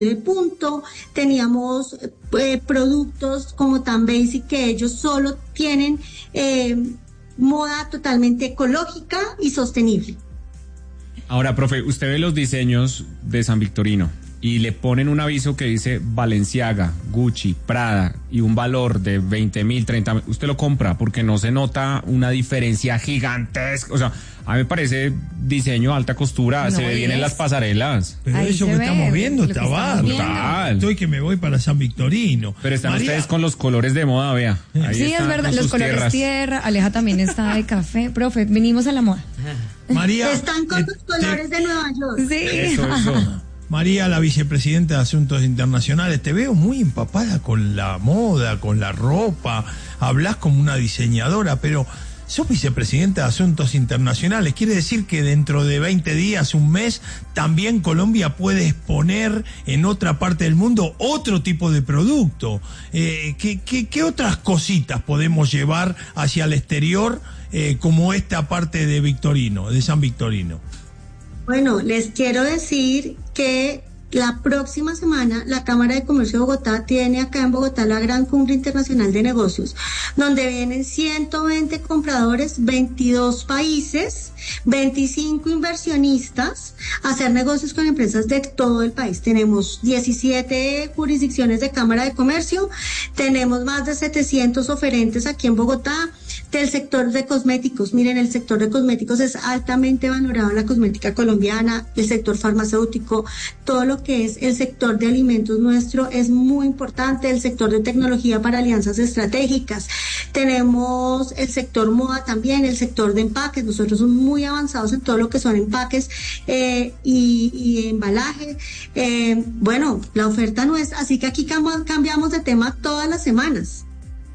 de punto, teníamos productos como Tan Basic que ellos solo tienen moda totalmente ecológica y sostenible. Ahora, profe, usted ve los diseños de San Victorino y le ponen un aviso que dice Balenciaga, Gucci, Prada y un valor de 20.000, 30.000. Usted lo compra porque no se nota una diferencia gigantesca. O sea, a mí me parece diseño alta costura, no se ve bien en las pasarelas. Pero ahí eso que estamos viendo está bárbaro. Estoy que me voy para San Victorino. Pero están ustedes con los colores de moda, vea. Ahí sí, es verdad, los colores tierra. Aleja también está de café. Profe, venimos a la moda. María, están con los colores de Nueva York. Sí. Eso. María, la vicepresidenta de Asuntos Internacionales, te veo muy empapada con la moda, con la ropa, hablas como una diseñadora, pero sos vicepresidenta de Asuntos Internacionales, quiere decir que dentro de 20 días, un mes, también Colombia puede exponer en otra parte del mundo otro tipo de producto. ¿Qué otras cositas podemos llevar hacia el exterior como esta parte de Victorino, de San Victorino? Bueno, les quiero decir que la próxima semana la Cámara de Comercio de Bogotá tiene acá en Bogotá la Gran Cumbre Internacional de Negocios, donde vienen 120 compradores, 22 países, 25 inversionistas a hacer negocios con empresas de todo el país. Tenemos 17 jurisdicciones de Cámara de Comercio, tenemos más de 700 oferentes aquí en Bogotá, del sector de cosméticos. Miren, el sector de cosméticos es altamente valorado en la cosmética colombiana, el sector farmacéutico, todo lo que es el sector de alimentos nuestro es muy importante, el sector de tecnología para alianzas estratégicas. Tenemos el sector moda también, el sector de empaques. Nosotros somos muy avanzados en todo lo que son empaques y embalaje. Bueno, la oferta no es, así que aquí cambiamos de tema todas las semanas.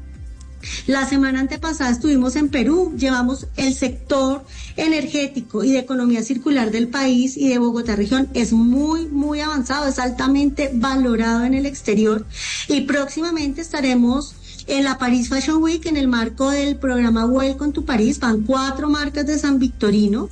La semana antepasada estuvimos en Perú, llevamos el sector energético y de economía circular del país y de Bogotá región, es muy avanzado, es altamente valorado en el exterior y próximamente estaremos en la Paris Fashion Week en el marco del programa Welcome to Paris. Van 4 marcas de San Victorino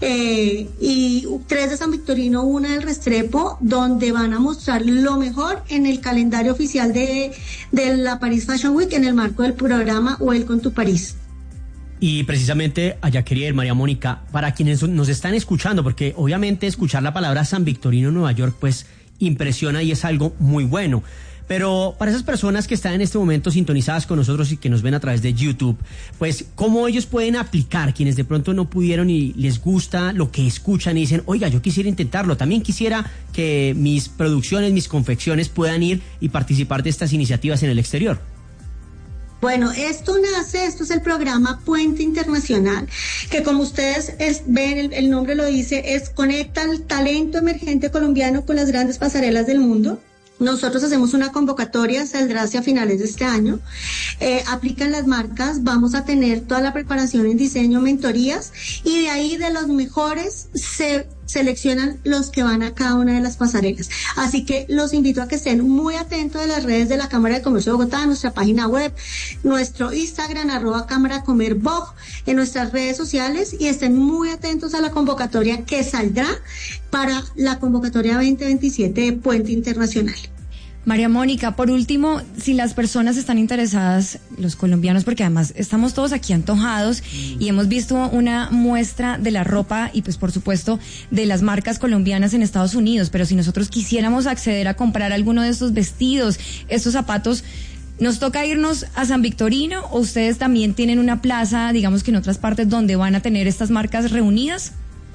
y 3 de San Victorino, una del Restrepo, donde van a mostrar lo mejor en el calendario oficial de la Paris Fashion Week en el marco del programa Welcome to Paris. Y precisamente allá quería ir, María Mónica, para quienes nos están escuchando, porque obviamente escuchar la palabra San Victorino, Nueva York, pues impresiona y es algo muy bueno. Pero para esas personas que están en este momento sintonizadas con nosotros y que nos ven a través de YouTube, pues ¿cómo ellos pueden aplicar? Quienes de pronto no pudieron y les gusta lo que escuchan y dicen, oiga, yo quisiera intentarlo, también quisiera que mis producciones, mis confecciones puedan ir y participar de estas iniciativas en el exterior. Bueno, esto es el programa Puente Internacional, que como ustedes ven, el nombre lo dice, conecta el talento emergente colombiano con las grandes pasarelas del mundo. Nosotros hacemos una convocatoria, saldrá hacia finales de este año, aplican las marcas, vamos a tener toda la preparación en diseño, mentorías, y de ahí de los mejores se seleccionan los que van a cada una de las pasarelas. Así que los invito a que estén muy atentos de las redes de la Cámara de Comercio de Bogotá, nuestra página web, nuestro Instagram, @CámaraComerBog, en nuestras redes sociales, y estén muy atentos a la convocatoria que saldrá para la convocatoria 2027 de Puente Internacional. María Mónica, por último, si las personas están interesadas, los colombianos, porque además estamos todos aquí antojados y hemos visto una muestra de la ropa y pues por supuesto de las marcas colombianas en Estados Unidos, pero si nosotros quisiéramos acceder a comprar alguno de estos vestidos, estos zapatos, ¿nos toca irnos a San Victorino o ustedes también tienen una plaza, digamos que en otras partes donde van a tener estas marcas reunidas?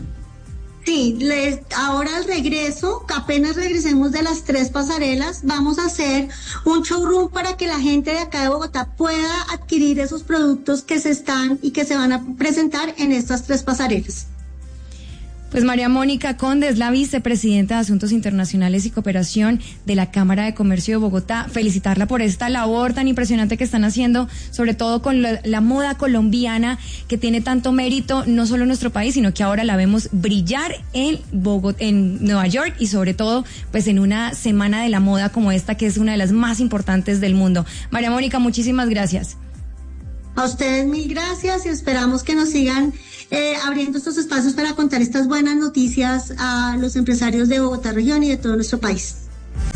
Sí, ahora al regreso, apenas regresemos de las 3 pasarelas, vamos a hacer un showroom para que la gente de acá de Bogotá pueda adquirir esos productos que se van a presentar en estas 3 pasarelas. Pues María Mónica Conde es la vicepresidenta de Asuntos Internacionales y Cooperación de la Cámara de Comercio de Bogotá. Felicitarla por esta labor tan impresionante que están haciendo, sobre todo con la moda colombiana, que tiene tanto mérito, no solo en nuestro país, sino que ahora la vemos brillar en Nueva York y sobre todo pues en una semana de la moda como esta, que es una de las más importantes del mundo. María Mónica, muchísimas gracias. A ustedes 1000 gracias y esperamos que nos sigan abriendo estos espacios para contar estas buenas noticias a los empresarios de Bogotá región y de todo nuestro país.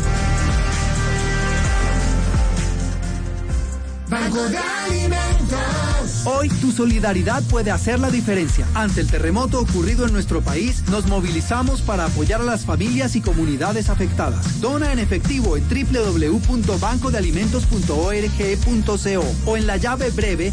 Banco de Alimentos. Hoy tu solidaridad puede hacer la diferencia. Ante el terremoto ocurrido en nuestro país, nos movilizamos para apoyar a las familias y comunidades afectadas. Dona en efectivo en www.bancodealimentos.org.co o en la llave breve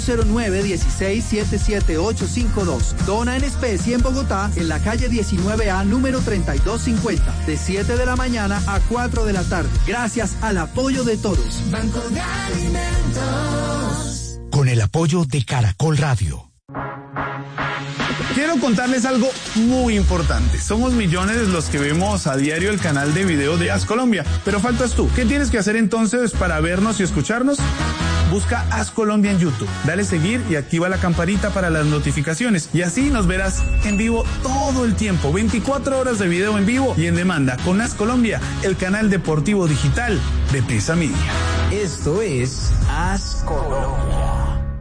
009-16-77852. Dona en especie en Bogotá, en la calle 19A, número 3250, de 7 de la mañana a 4 de la tarde. Gracias al apoyo de todos. Banco de Alimentos. Con el apoyo de Caracol Radio. Quiero contarles algo muy importante. Somos millones los que vemos a diario el canal de video de As Colombia, pero faltas tú. ¿Qué tienes que hacer entonces para vernos y escucharnos? Busca As Colombia en YouTube, dale seguir y activa la campanita para las notificaciones y así nos verás en vivo todo el tiempo, 24 horas de video en vivo y en demanda con As Colombia, el canal deportivo digital de Prisa Media. Esto es As Colombia.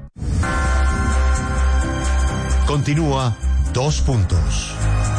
Continúa 2 puntos.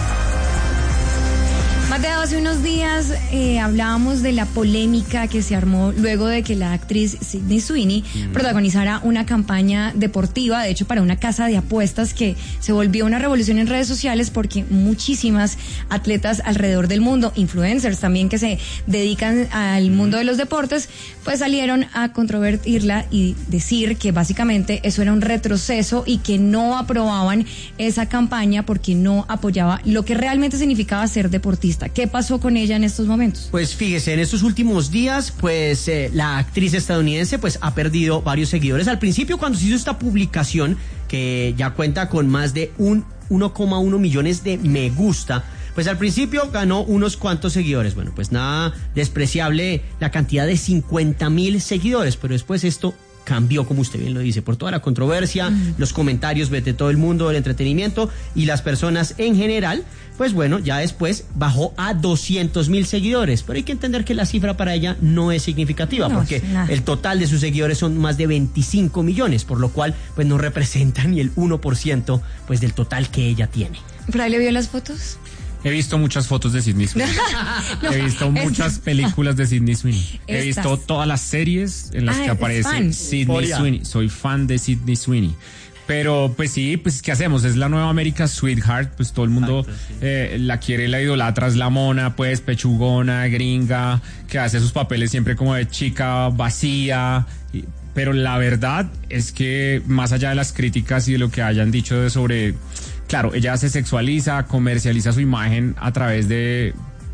Mateo, hace unos días hablábamos de la polémica que se armó luego de que la actriz Sydney Sweeney protagonizara una campaña deportiva, de hecho para una casa de apuestas que se volvió una revolución en redes sociales porque muchísimas atletas alrededor del mundo, influencers también que se dedican al mundo de los deportes, pues salieron a controvertirla y decir que básicamente eso era un retroceso y que no aprobaban esa campaña porque no apoyaba lo que realmente significaba ser deportista. ¿Qué pasó con ella en estos momentos? Pues fíjese, en estos últimos días, pues la actriz estadounidense pues ha perdido varios seguidores. Al principio, cuando se hizo esta publicación, que ya cuenta con más de 1,1 millones de me gusta, pues al principio ganó unos cuantos seguidores. Bueno, pues nada despreciable la cantidad de 50,000 seguidores, pero después esto cambió, como usted bien lo dice, por toda la controversia, los comentarios de todo el mundo del entretenimiento y las personas en general. Pues bueno, ya después bajó a 200,000 seguidores, pero hay que entender que la cifra para ella no es significativa, porque el total de sus seguidores son más de 25 millones, por lo cual pues no representa ni el 1% pues del total que ella tiene. ¿Fraile vio las fotos? He visto muchas fotos de Sydney Sweeney. He visto muchas películas de Sydney Sweeney. He visto todas las series en las que aparece Sydney Sweeney. Soy fan de Sydney Sweeney. Pero pues sí, pues ¿qué hacemos? Es la nueva America's Sweetheart, pues todo el mundo la quiere, la idolatra, es la mona, pues pechugona, gringa, que hace sus papeles siempre como de chica vacía. Pero la verdad es que más allá de las críticas y de lo que hayan dicho sobre... Claro, ella se sexualiza, comercializa su imagen a través de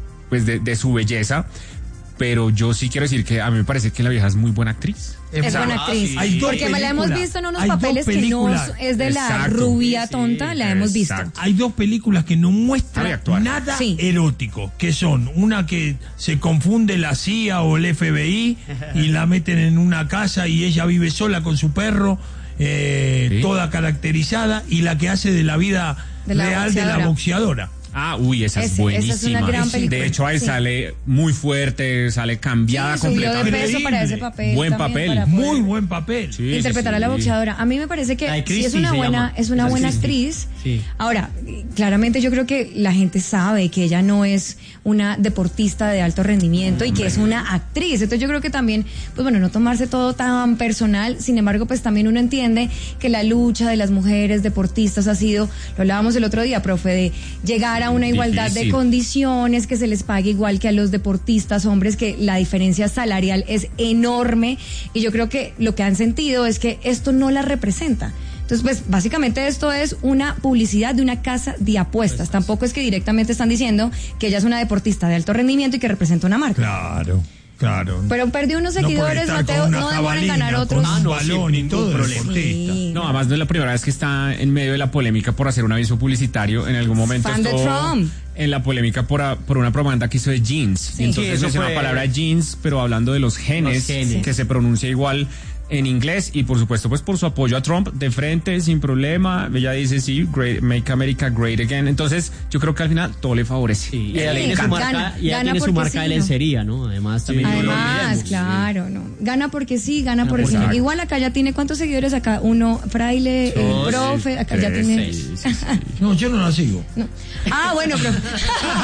su belleza, pero yo sí quiero decir que a mí me parece que la vieja es muy buena actriz. Es buena actriz. Porque me la hemos visto en unos papeles que no es de la rubia tonta, la hemos visto. Hay 2 películas que no muestran nada erótico, que son una que se confunde la CIA o el FBI y la meten en una casa y ella vive sola con su perro. Toda caracterizada, y la que hace de la vida real de la boxeadora. Esa es buenísima. Esa es una gran película. De hecho, ahí sale muy fuerte, sale cambiada completamente. Subió de peso para ese papel. Buen papel. Muy buen papel. Interpretar a la boxeadora. A mí me parece que sí es una buena actriz. Sí. Ahora, claramente yo creo que la gente sabe que ella no es una deportista de alto rendimiento y que es una actriz. Entonces yo creo que también, pues bueno, no tomarse todo tan personal. Sin embargo, pues también uno entiende que la lucha de las mujeres deportistas ha sido, lo hablábamos el otro día, profe, de llegar a una igualdad de condiciones, que se les pague igual que a los deportistas hombres, que la diferencia salarial es enorme, y yo creo que lo que han sentido es que esto no la representa. Entonces, pues, básicamente esto es una publicidad de una casa de apuestas. Tampoco es que directamente están diciendo que ella es una deportista de alto rendimiento y que representa una marca. Claro. Pero perdió unos seguidores, Mateo, no demora en ganar otros. Un balón y todo. No, además no es la primera vez que está en medio de la polémica por hacer un aviso publicitario. En algún momento fan de Trump. En la polémica por una propaganda que hizo de jeans. Y entonces es una palabra jeans, pero hablando de los genes. Que se pronuncia igual en inglés, y por supuesto pues por su apoyo a Trump de frente, sin problema. Ella dice Make America Great Again. Entonces yo creo que al final todo le favorece. Y ella tiene su marca de lencería, ¿no? Además también. Claro, no. Gana porque sí, gana porque sí. Igual acá ya tiene, ¿cuántos seguidores acá? Uno, Fraile, el profe, acá ya tiene. No, yo no la sigo. No. Bueno, profe.